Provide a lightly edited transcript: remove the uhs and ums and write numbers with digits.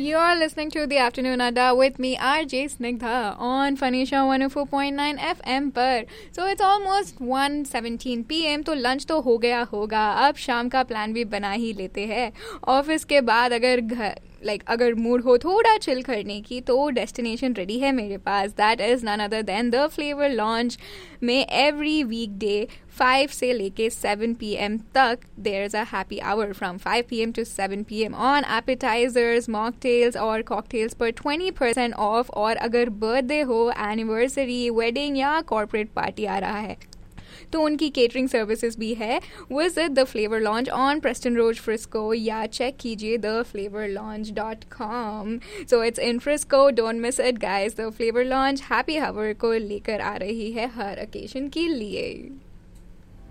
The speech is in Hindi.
You're listening to The Afternoon Adda with me, RJ Snigdha, on Phanisha 104.9 FM पर. So it's almost 1:17 PM, तो लंच तो हो गया होगा. अब शाम का प्लान भी बना ही लेते हैं. ऑफिस के बाद अगर मूड हो थोड़ा चिल करने की, तो डेस्टिनेशन रेडी है मेरे पास. That is none other than the flavour launch में एवरी वीकडे 5 से लेके 7 PM तक there is a happy our from 5 PM to 7 PM on appetisers, mocktails और कॉकटेल्स पर 20% ऑफ. और अगर बर्थडे हो, एनिवर्सरी, वेडिंग या कॉर्पोरेट पार्टी आ रहा है तो उनकी केटरिंग सर्विसेज भी है. Visit the flavour launch on Preston road, Frisco, या चेक कीजिए theflavorlaunch.com. So it's in Frisco, don't miss it guys. The flavour launch happy our को लेकर आ रही है हर ओकेजन के लिए.